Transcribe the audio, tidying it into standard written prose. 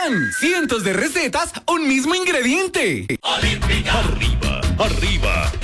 ¡Vean! Cientos de recetas, un mismo ingrediente. Olímpica. Arriba, arriba.